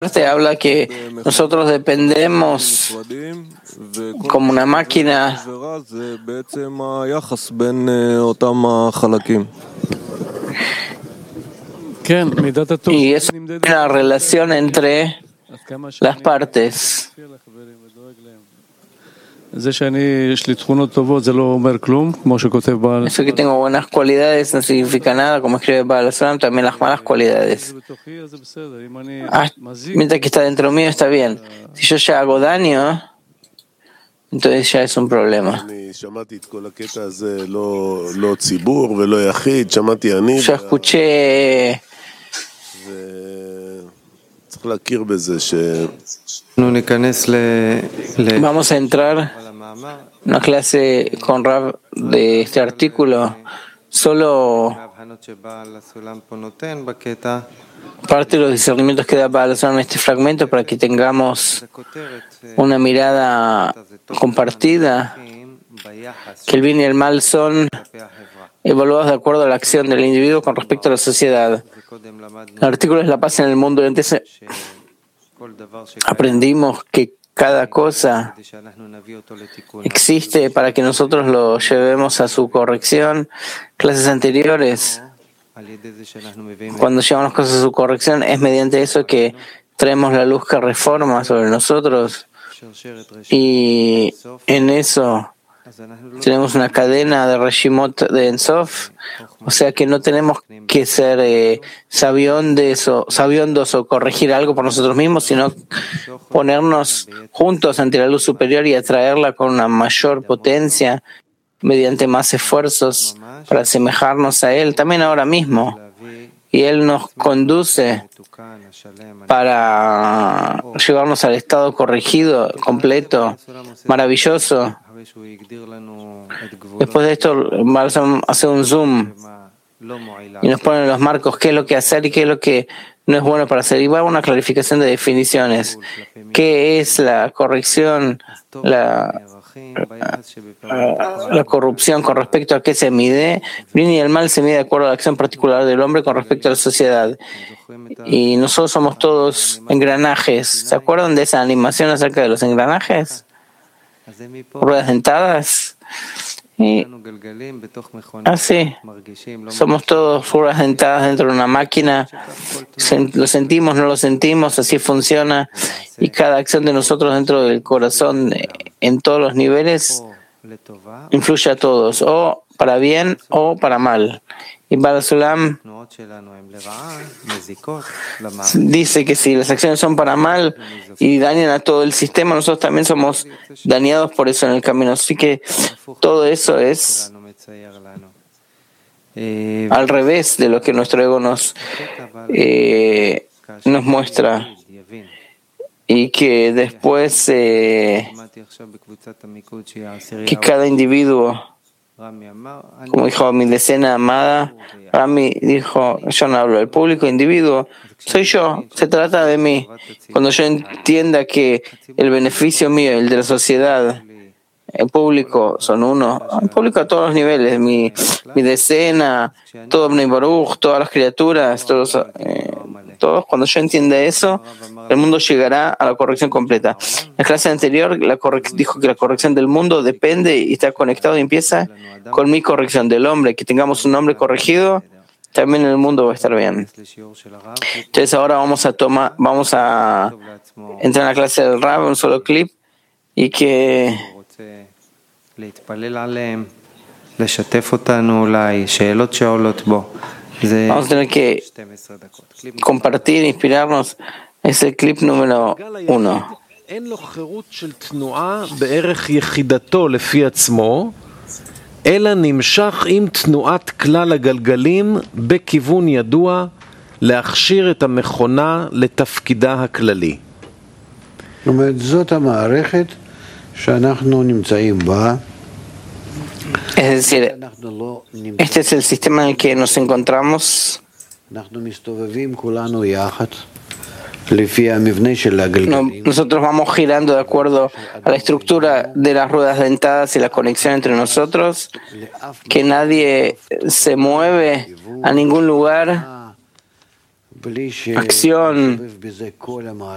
parte habla que nosotros dependemos como una máquina y es una relación entre las partes. Eso que tengo buenas cualidades no significa nada, como escribe Baal HaSulam, también las malas cualidades. Mientras que está dentro mío está bien. Si yo ya hago daño, entonces ya es un problema. Yo escuché vamos a entrar en una clase con Rav de este artículo. Solo parte de los discernimientos que da Baal HaSulam en este fragmento para que tengamos una mirada compartida, que el bien y el mal son evaluados de acuerdo a la acción del individuo con respecto a la sociedad. El artículo es la paz en el mundo. Antes aprendimos que cada cosa existe para que nosotros lo llevemos a su corrección. Clases anteriores, cuando llevamos las cosas a su corrección, es mediante eso que traemos la luz que reforma sobre nosotros, y en eso tenemos una cadena de Reshimot de Ensof, o sea que no tenemos que ser sabiondos o corregir algo por nosotros mismos, sino ponernos juntos ante la luz superior y atraerla con una mayor potencia mediante más esfuerzos para asemejarnos a Él, también ahora mismo. Y Él nos conduce para llevarnos al estado corregido, completo, maravilloso. Después de esto, hace un zoom y nos pone los marcos, qué es lo que hacer y qué es lo que no es bueno para hacer. Y va a una clarificación de definiciones. ¿Qué es la corrección, la corrupción, con respecto a qué se mide? Bien y el mal se mide de acuerdo a la acción particular del hombre con respecto a la sociedad. Y nosotros somos todos engranajes. ¿Se acuerdan de esa animación acerca de los engranajes? Ruedas dentadas. Y así, somos todos ruedas dentadas dentro de una máquina. Lo sentimos, no lo sentimos, así funciona. Y cada acción de nosotros dentro del corazón, en todos los niveles, influye a todos, o para bien o para mal. Y Baal HaSulam dice que si las acciones son para mal y dañan a todo el sistema, nosotros también somos dañados por eso en el camino. Así que todo eso es al revés de lo que nuestro ego nos muestra. Y que después que cada individuo, como dijo mi decena amada, Rami dijo, yo no hablo del público, individuo, soy yo, se trata de mí. Cuando yo entienda que el beneficio mío y el de la sociedad, el público son uno, el público a todos los niveles, mi decena, todo Bnei Baruch, todas las criaturas, todos, cuando yo entienda eso, el mundo llegará a la corrección completa. En la clase anterior dijo que la corrección del mundo depende y está conectado y empieza con mi corrección del hombre. Que tengamos un hombre corregido, también el mundo va a estar bien. Entonces ahora vamos a entrar en la clase del Rab, un solo clip, y que vamos a tener que compartir, inspirarnos. Es el clip número 1. אלא נמשך עם תנועת כלל הגלגלים בכיוון ידוע להכשיר את המכונה לתפקידה הכללי. זאת אומרת, זאת המערכת שאנחנו נמצאים בה. Es decir, este es el sistema en el que nos encontramos. אנחנו מסתובבים כולנו יחד. Nosotros vamos girando de acuerdo a la estructura de las ruedas dentadas y la conexión entre nosotros, que nadie se mueve a ningún lugar, acción